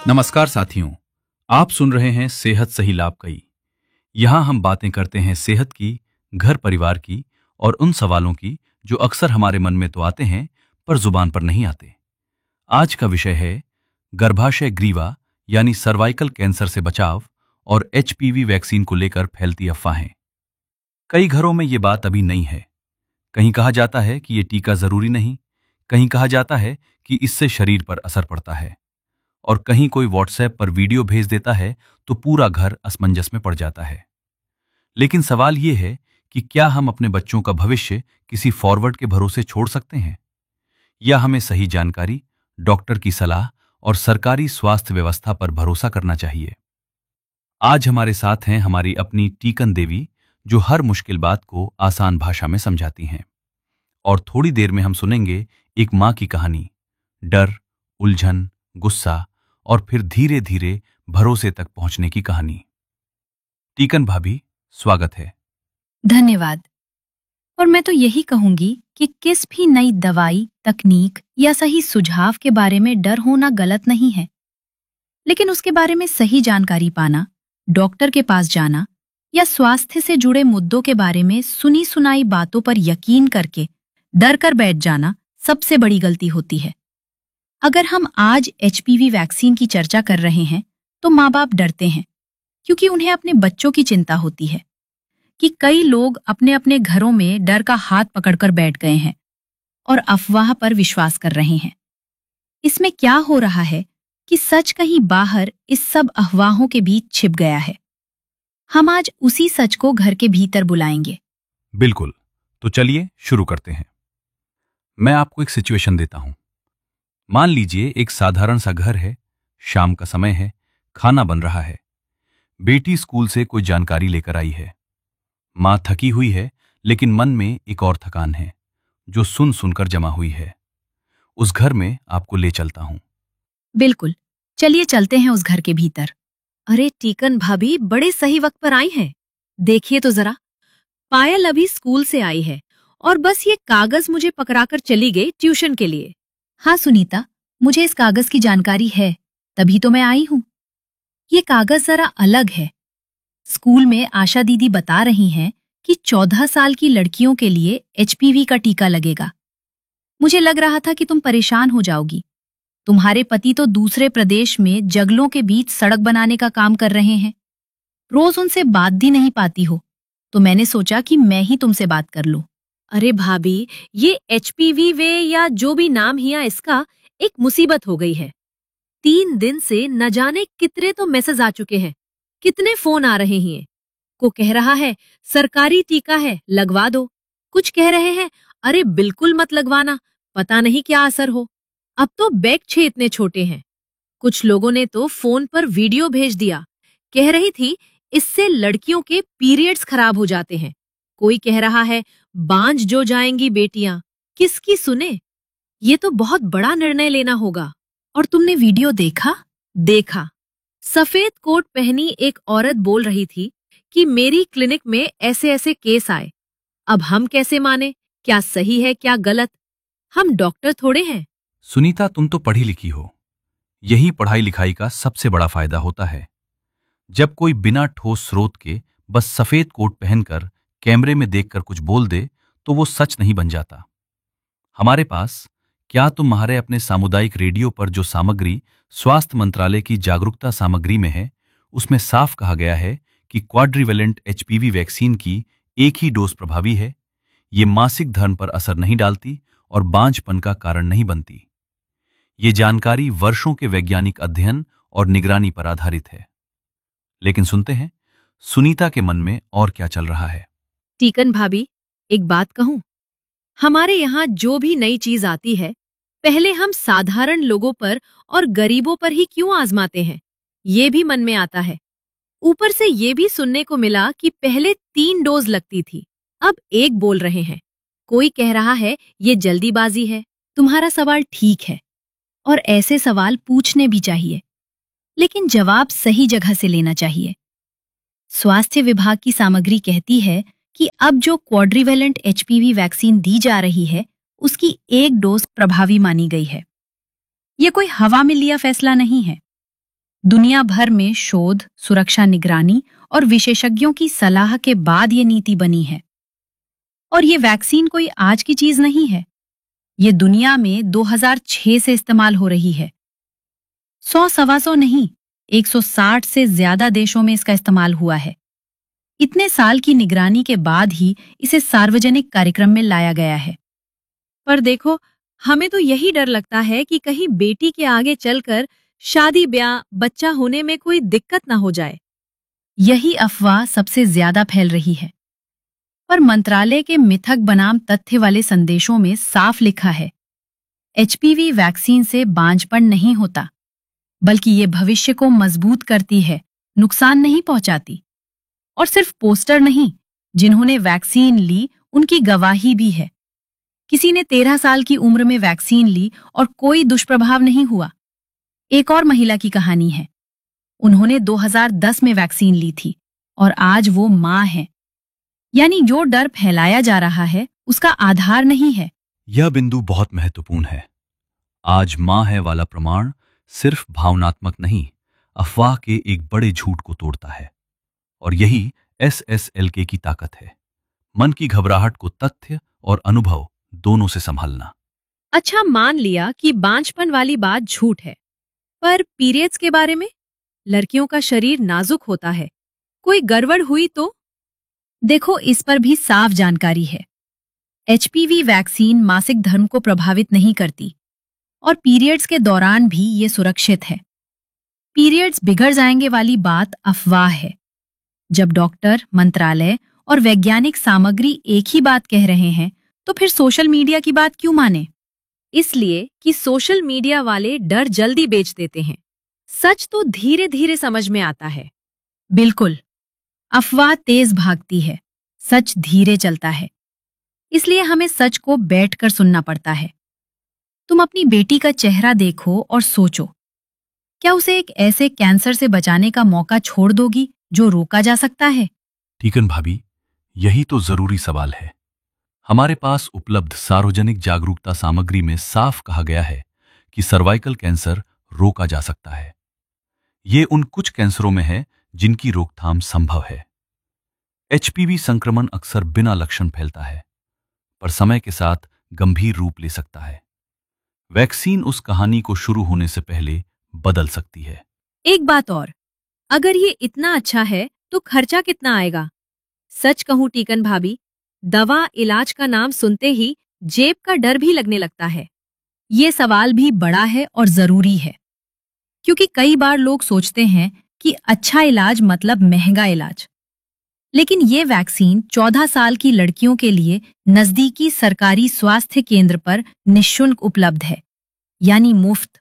नमस्कार साथियों, आप सुन रहे हैं सेहत सही लाभ कई। यहाँ हम बातें करते हैं सेहत की, घर परिवार की और उन सवालों की जो अक्सर हमारे मन में तो आते हैं पर जुबान पर नहीं आते। आज का विषय है गर्भाशय ग्रीवा यानी सर्वाइकल कैंसर से बचाव और एचपीवी वैक्सीन को लेकर फैलती अफवाहें। कई घरों में ये बात अभी नहीं है। कहीं कहा जाता है कि ये टीका जरूरी नहीं, कहीं कहा जाता है कि इससे शरीर पर असर पड़ता है और कहीं कोई व्हाट्सएप पर वीडियो भेज देता है तो पूरा घर असमंजस में पड़ जाता है। लेकिन सवाल यह है कि क्या हम अपने बच्चों का भविष्य किसी फॉरवर्ड के भरोसे छोड़ सकते हैं, या हमें सही जानकारी, डॉक्टर की सलाह और सरकारी स्वास्थ्य व्यवस्था पर भरोसा करना चाहिए। आज हमारे साथ हैं हमारी अपनी टीकन देवी, जो हर मुश्किल बात को आसान भाषा में समझाती हैं। और थोड़ी देर में हम सुनेंगे एक माँ की कहानी, डर, उलझन, गुस्सा और फिर धीरे धीरे भरोसे तक पहुंचने की कहानी। टीकन भाभी, स्वागत है। धन्यवाद। और मैं तो यही कहूंगी कि किस भी नई दवाई, तकनीक या सही सुझाव के बारे में डर होना गलत नहीं है, लेकिन उसके बारे में सही जानकारी पाना, डॉक्टर के पास जाना या स्वास्थ्य से जुड़े मुद्दों के बारे में सुनी सुनाई बातों पर यकीन करके डर कर बैठ जाना सबसे बड़ी गलती होती है। अगर हम आज एचपीवी वैक्सीन की चर्चा कर रहे हैं तो माँ बाप डरते हैं क्योंकि उन्हें अपने बच्चों की चिंता होती है कि कई लोग अपने अपने घरों में डर का हाथ पकड़कर बैठ गए हैं और अफवाह पर विश्वास कर रहे हैं। इसमें क्या हो रहा है कि सच कहीं बाहर इस सब अफवाहों के बीच छिप गया है। हम आज उसी सच को घर के भीतर बुलाएंगे। बिल्कुल, तो चलिए शुरू करते हैं। मैं आपको एक सिचुएशन देता हूं। मान लीजिए एक साधारण सा घर है, शाम का समय है, खाना बन रहा है, बेटी स्कूल से कोई जानकारी लेकर आई है। मां थकी हुई है, लेकिन मन में एक और थकान है जो सुन सुनकर जमा हुई है। उस घर में आपको ले चलता हूं। बिल्कुल, चलिए चलते हैं उस घर के भीतर। अरे टीकन भाभी, बड़े सही वक्त पर आई हैं। देखिए तो जरा, पायल अभी स्कूल से आई है और बस ये कागज मुझे पकड़ाकर चली गई ट्यूशन के लिए। हाँ सुनीता, मुझे इस कागज की जानकारी है, तभी तो मैं आई हूँ। ये कागज जरा अलग है। स्कूल में आशा दीदी बता रही हैं कि 14 साल की लड़कियों के लिए एचपीवी का टीका लगेगा। मुझे लग रहा था कि तुम परेशान हो जाओगी। तुम्हारे पति तो दूसरे प्रदेश में जंगलों के बीच सड़क बनाने का काम कर रहे हैं। रोज उनसे बात भी नहीं पाती हो, तो मैंने सोचा कि मैं ही तुमसे बात कर लूं। अरे भाभी, ये एचपीवी वे या जो भी नाम हिया इसका, एक मुसीबत हो गई है। 3 दिन से न जाने कितने तो मैसेज आ चुके हैं, कितने फोन आ रहे हैं। को कह रहा है सरकारी टीका है, लगवा दो। कुछ कह रहे हैं अरे बिल्कुल मत लगवाना, पता नहीं क्या असर हो। अब तो बैग छे इतने छोटे हैं। कुछ लोगों ने तो फोन पर वीडियो भेज दिया, कह रही थी इससे लड़कियों के पीरियड्स खराब हो जाते हैं। कोई कह रहा है बांझ जो जाएंगी बेटियां। किसकी सुने? ये तो बहुत बड़ा निर्णय लेना होगा। और तुमने वीडियो देखा? देखा। सफेद कोट पहनी एक औरत बोल रही थी कि मेरी क्लिनिक में ऐसे ऐसे केस आए। अब हम कैसे माने क्या सही है क्या गलत? हम डॉक्टर थोड़े हैं। सुनीता, तुम तो पढ़ी लिखी हो। यही पढ़ाई लिखाई का सबसे बड़ा फायदा होता है। जब कोई बिना ठोस स्रोत के बस सफेद कोट पहनकर कैमरे में देखकर कुछ बोल दे तो वो सच नहीं बन जाता। हमारे पास, क्या तुम्हारे अपने सामुदायिक रेडियो पर जो सामग्री स्वास्थ्य मंत्रालय की जागरूकता सामग्री में है, उसमें साफ कहा गया है कि क्वाड्रिवेलेंट एचपीवी वैक्सीन की एक ही डोज प्रभावी है। ये मासिक धर्म पर असर नहीं डालती और बांझपन का कारण नहीं बनती। ये जानकारी वर्षों के वैज्ञानिक अध्ययन और निगरानी पर आधारित है। लेकिन सुनते हैं सुनीता के मन में और क्या चल रहा है। टीकन भाभी, एक बात कहूं? हमारे यहाँ जो भी नई चीज आती है, पहले हम साधारण लोगों पर और गरीबों पर ही क्यों आजमाते हैं, ये भी मन में आता है। ऊपर से ये भी सुनने को मिला कि पहले 3 डोज लगती थी, अब 1 बोल रहे हैं। कोई कह रहा है ये जल्दीबाजी है। तुम्हारा सवाल ठीक है और ऐसे सवाल पूछने भी चाहिए, लेकिन जवाब सही जगह से लेना चाहिए। स्वास्थ्य विभाग की सामग्री कहती है कि अब जो क्वाड्रिवेलेंट एचपीवी वैक्सीन दी जा रही है, उसकी 1 डोज प्रभावी मानी गई है। ये कोई हवा में लिया फैसला नहीं है। दुनिया भर में शोध, सुरक्षा निगरानी और विशेषज्ञों की सलाह के बाद ये नीति बनी है। और ये वैक्सीन कोई आज की चीज नहीं है। ये दुनिया में 2006 से इस्तेमाल हो रही है। 100 सवा सौ नहीं, 160 से ज्यादा देशों में इसका इस्तेमाल हुआ है। इतने साल की निगरानी के बाद ही इसे सार्वजनिक कार्यक्रम में लाया गया है। पर देखो, हमें तो यही डर लगता है कि कहीं बेटी के आगे चलकर शादी ब्याह बच्चा होने में कोई दिक्कत ना हो जाए। यही अफवाह सबसे ज्यादा फैल रही है। पर मंत्रालय के मिथक बनाम तथ्य वाले संदेशों में साफ लिखा है, एचपीवी वैक्सीन से बांझपन नहीं होता, बल्कि ये भविष्य को मजबूत करती है, नुकसान नहीं पहुंचाती। और सिर्फ पोस्टर नहीं, जिन्होंने वैक्सीन ली उनकी गवाही भी है। किसी ने 13 साल की उम्र में वैक्सीन ली और कोई दुष्प्रभाव नहीं हुआ। एक और महिला की कहानी है। उन्होंने 2010 में वैक्सीन ली थी और आज वो मां है। यानी जो डर फैलाया जा रहा है उसका आधार नहीं है। यह बिंदु बहुत महत्वपूर्ण है। आज मां है वाला प्रमाण सिर्फ भावनात्मक नहीं, अफवाह के एक बड़े झूठ को तोड़ता है। और यही SSLK की ताकत है, मन की घबराहट को तथ्य और अनुभव दोनों से संभालना। अच्छा, मान लिया कि बांझपन वाली बात झूठ है, पर पीरियड्स के बारे में? लड़कियों का शरीर नाजुक होता है, कोई गड़बड़ हुई तो? देखो, इस पर भी साफ जानकारी है। एचपीवी वैक्सीन मासिक धर्म को प्रभावित नहीं करती और पीरियड्स के दौरान भी ये सुरक्षित है। पीरियड्स बिगड़ जाएंगे वाली बात अफवाह है। जब डॉक्टर, मंत्रालय और वैज्ञानिक सामग्री एक ही बात कह रहे हैं, तो फिर सोशल मीडिया की बात क्यों माने? इसलिए कि सोशल मीडिया वाले डर जल्दी बेच देते हैं। सच तो धीरे धीरे समझ में आता है। बिल्कुल, अफवाह तेज भागती है, सच धीरे चलता है। इसलिए हमें सच को बैठकर सुनना पड़ता है। तुम अपनी बेटी का चेहरा देखो और सोचो, क्या उसे एक ऐसे कैंसर से बचाने का मौका छोड़ दोगी जो रोका जा सकता है? टीकन भाभी, यही तो जरूरी सवाल है। हमारे पास उपलब्ध सार्वजनिक जागरूकता सामग्री में साफ कहा गया है कि सर्वाइकल कैंसर रोका जा सकता है। ये उन कुछ कैंसरों में है जिनकी रोकथाम संभव है। एचपीवी संक्रमण अक्सर बिना लक्षण फैलता है, पर समय के साथ गंभीर रूप ले सकता है। वैक्सीन उस कहानी को शुरू होने से पहले बदल सकती है। एक बात और, अगर ये इतना अच्छा है तो खर्चा कितना आएगा? सच कहूं टीकन भाभी, दवा इलाज का नाम सुनते ही जेब का डर भी लगने लगता है। ये सवाल भी बड़ा है और जरूरी है, क्योंकि कई बार लोग सोचते हैं कि अच्छा इलाज मतलब महंगा इलाज। लेकिन ये वैक्सीन 14 साल की लड़कियों के लिए नजदीकी सरकारी स्वास्थ्य केंद्र पर निःशुल्क उपलब्ध है, यानी मुफ्त।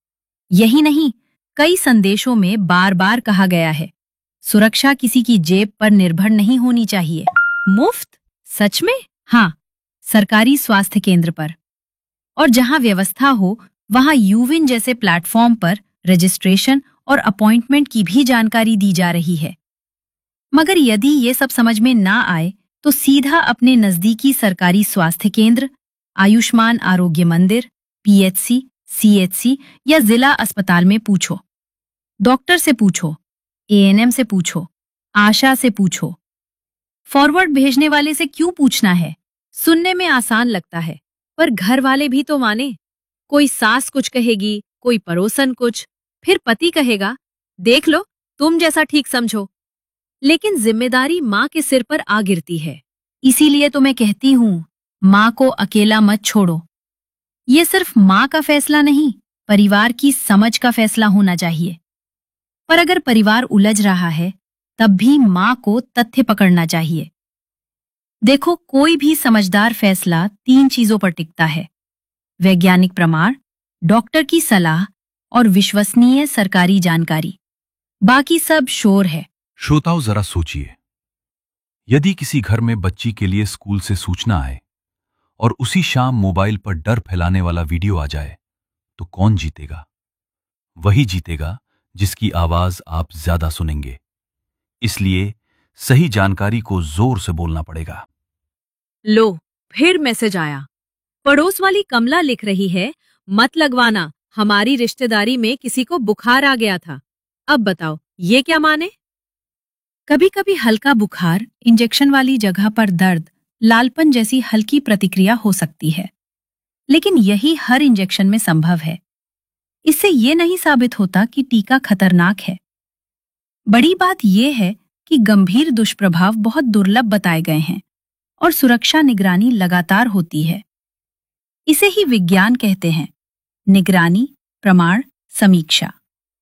यही नहीं, कई संदेशों में बार बार कहा गया है, सुरक्षा किसी की जेब पर निर्भर नहीं होनी चाहिए। मुफ्त? सच में? हाँ, सरकारी स्वास्थ्य केंद्र पर। और जहां व्यवस्था हो, वहां यूविन जैसे प्लेटफॉर्म पर रजिस्ट्रेशन और अपॉइंटमेंट की भी जानकारी दी जा रही है। मगर यदि ये सब समझ में ना आए, तो सीधा अपने नजदीकी सरकारी स्वास्थ्य केंद्र, आयुष्मान आरोग्य मंदिर, PHC, CHC या जिला अस्पताल में पूछो। डॉक्टर से पूछो, ANM से पूछो, आशा से पूछो। फॉरवर्ड भेजने वाले से क्यों पूछना है? सुनने में आसान लगता है, पर घर वाले भी तो माने। कोई सास कुछ कहेगी, कोई पड़ोसन कुछ, फिर पति कहेगा, देख लो, तुम जैसा ठीक समझो। लेकिन जिम्मेदारी माँ के सिर पर आ गिरती है। इसीलिए तो मैं कहती हूँ, माँ को अकेला मत छोड़ो। ये सिर्फ माँ का फैसला नहीं, परिवार की समझ का फैसला होना चाहिए। पर अगर परिवार उलझ रहा है, तब भी माँ को तथ्य पकड़ना चाहिए। देखो, कोई भी समझदार फैसला 3 चीजों पर टिकता है: वैज्ञानिक प्रमाण, डॉक्टर की सलाह और विश्वसनीय सरकारी जानकारी। बाकी सब शोर है। श्रोताओं, जरा सोचिए, यदि किसी घर में बच्ची के लिए स्कूल से सूचना आए और उसी शाम मोबाइल पर डर फैलाने वाला वीडियो आ जाए, तो कौन जीतेगा? वही जीतेगा जिसकी आवाज आप ज्यादा सुनेंगे। इसलिए सही जानकारी को जोर से बोलना पड़ेगा। लो, फिर मैसेज आया। पड़ोस वाली कमला लिख रही है, मत लगवाना, हमारी रिश्तेदारी में किसी को बुखार आ गया था। अब बताओ, ये क्या माने? कभी कभी हल्का बुखार, इंजेक्शन वाली जगह पर दर्द, लालपन जैसी हल्की प्रतिक्रिया हो सकती है, लेकिन यही हर इंजेक्शन में संभव है। इससे ये नहीं साबित होता कि टीका खतरनाक है। बड़ी बात यह है कि गंभीर दुष्प्रभाव बहुत दुर्लभ बताए गए हैं और सुरक्षा निगरानी लगातार होती है। इसे ही विज्ञान कहते हैं, निगरानी, प्रमाण, समीक्षा।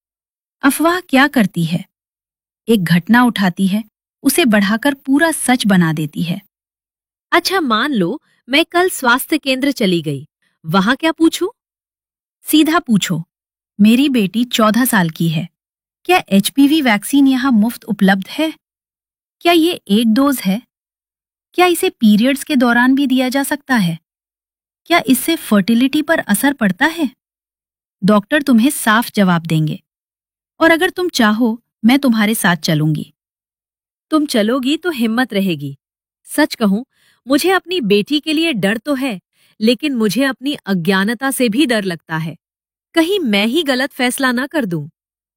अफवाह क्या करती है? एक घटना उठाती है, उसे बढ़ाकर पूरा सच बना देती है। अच्छा, मान लो मैं कल स्वास्थ्य केंद्र चली गई, वहां क्या पूछूं? सीधा पूछो, मेरी बेटी 14 साल की है, क्या एचपीवी वैक्सीन यहाँ मुफ्त उपलब्ध है? क्या ये एक डोज है? क्या इसे पीरियड्स के दौरान भी दिया जा सकता है? क्या इससे फर्टिलिटी पर असर पड़ता है? डॉक्टर तुम्हें साफ जवाब देंगे। और अगर तुम चाहो, मैं तुम्हारे साथ चलूंगी। तुम चलोगी तो हिम्मत रहेगी। सच कहूं, मुझे अपनी बेटी के लिए डर तो है, लेकिन मुझे अपनी अज्ञानता से भी डर लगता है। कहीं मैं ही गलत फैसला ना कर दूं।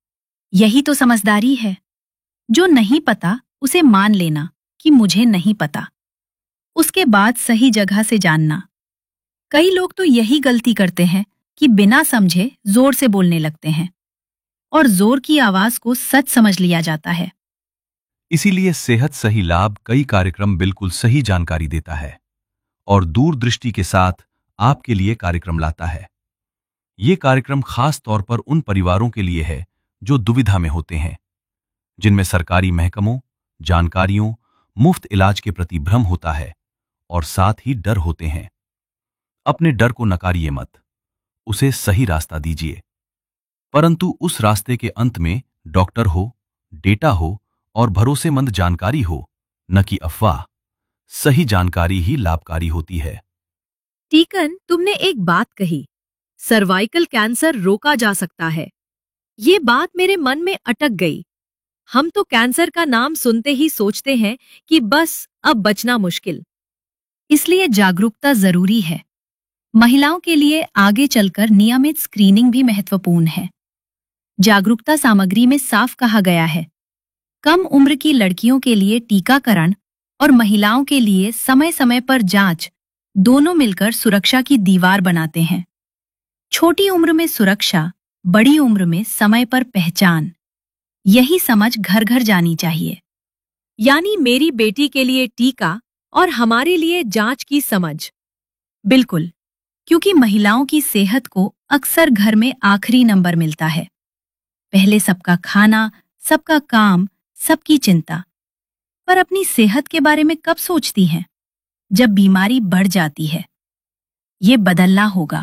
यही तो समझदारी है। जो नहीं पता उसे मान लेना कि मुझे नहीं पता। उसके बाद सही जगह से जानना। कई लोग तो यही गलती करते हैं कि बिना समझे जोर से बोलने लगते हैं और जोर की आवाज को सच समझ लिया जाता है। इसीलिए सेहत सही लाभ कई कार्यक्रम बिल्कुल सही जानकारी देता है और दूरदृष्टि के साथ आपके लिए कार्यक्रम लाता है। ये कार्यक्रम खास तौर पर उन परिवारों के लिए है जो दुविधा में होते हैं, जिनमें सरकारी महकमों, जानकारियों, मुफ्त इलाज के प्रति भ्रम होता है और साथ ही डर होते हैं। अपने डर को नकारिए मत, उसे सही रास्ता दीजिए। परंतु उस रास्ते के अंत में डॉक्टर हो, डेटा हो और भरोसेमंद जानकारी हो, न कि अफवाह। सही जानकारी ही लाभकारी होती है। टीकन, तुमने एक बात कही, सर्वाइकल कैंसर रोका जा सकता है। ये बात मेरे मन में अटक गई। हम तो कैंसर का नाम सुनते ही सोचते हैं कि बस अब बचना मुश्किल। इसलिए जागरूकता जरूरी है। महिलाओं के लिए आगे चलकर नियमित स्क्रीनिंग भी महत्वपूर्ण है। जागरूकता सामग्री में साफ कहा गया है, कम उम्र की लड़कियों के लिए टीकाकरण और महिलाओं के लिए समय समय पर जांच, दोनों मिलकर सुरक्षा की दीवार बनाते हैं। छोटी उम्र में सुरक्षा, बड़ी उम्र में समय पर पहचान, यही समझ घर घर जानी चाहिए। यानी मेरी बेटी के लिए टीका और हमारे लिए जांच की समझ। बिल्कुल, क्योंकि महिलाओं की सेहत को अक्सर घर में आखिरी नंबर मिलता है। पहले सबका खाना, सबका काम, सबकी चिंता। पर अपनी सेहत के बारे में कब सोचती हैं? जब बीमारी बढ़ जाती है। ये बदलना होगा।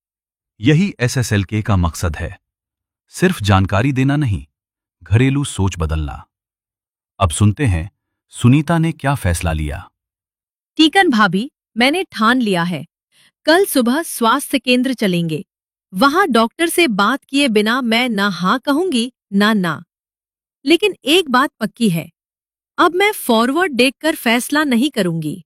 यही एसएसएलके का मकसद है, सिर्फ जानकारी देना नहीं, घरेलू सोच बदलना। अब सुनते हैं सुनीता ने क्या फैसला लिया। टीकन भाभी, मैंने ठान लिया है, कल सुबह स्वास्थ्य केंद्र चलेंगे। वहां डॉक्टर से बात किए बिना मैं ना हाँ कहूंगी ना ना। लेकिन एक बात पक्की है, अब मैं फॉरवर्ड देखकर फैसला नहीं करूंगी।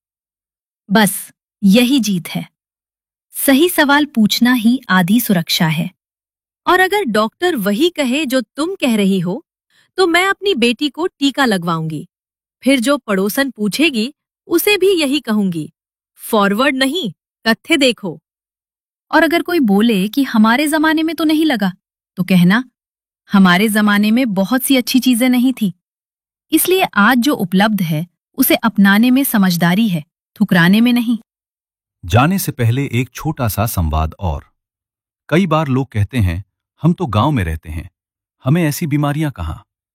बस यही जीत है। सही सवाल पूछना ही आधी सुरक्षा है। और अगर डॉक्टर वही कहे जो तुम कह रही हो, तो मैं अपनी बेटी को टीका लगवाऊंगी। फिर जो पड़ोसन पूछेगी, उसे भी यही कहूंगी, फॉरवर्ड नहीं, तथ्य देखो। और अगर कोई बोले कि हमारे जमाने में तो नहीं लगा, तो कहना, हमारे जमाने में बहुत सी अच्छी चीजें नहीं थी। इसलिए आज जो उपलब्ध है, उसे अपनाने में समझदारी है, ठुकराने में नहीं। जाने से पहले एक छोटा सा संवाद और। कई बार लोग कहते हैं, हम तो गांव में रहते हैं, हमें ऐसी बीमारियां कहां।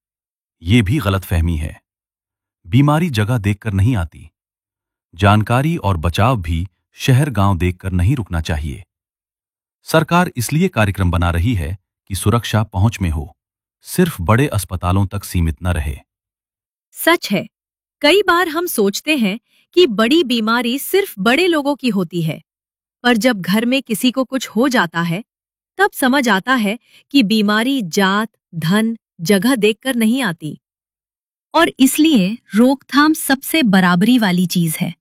ये भी गलतफहमी है। बीमारी जगह देखकर नहीं आती। जानकारी और बचाव भी शहर गांव देखकर नहीं रुकना चाहिए। सरकार इसलिए कार्यक्रम बना रही है कि सुरक्षा पहुंच में हो, सिर्फ बड़े अस्पतालों तक सीमित न रहे। सच है, कई बार हम सोचते हैं कि बड़ी बीमारी सिर्फ बड़े लोगों की होती है, पर जब घर में किसी को कुछ हो जाता है, तब समझ आता है कि बीमारी जात, धन, जगह देखकर नहीं आती। और इसलिए रोकथाम सबसे बराबरी वाली चीज है।